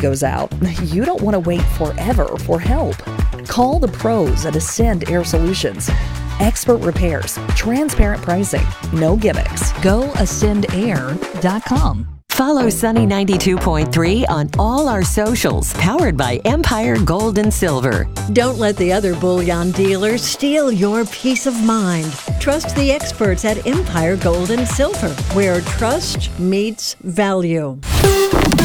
goes out, you don't want to wait forever for help. Call the pros at Ascend Air Solutions. Expert repairs, transparent pricing, no gimmicks. Go ascendair.com. Follow Sunny 92.3 on all our socials, powered by Empire Gold and Silver. Don't let the other bullion dealers steal your peace of mind. Trust the experts at Empire Gold and Silver, where trust meets value.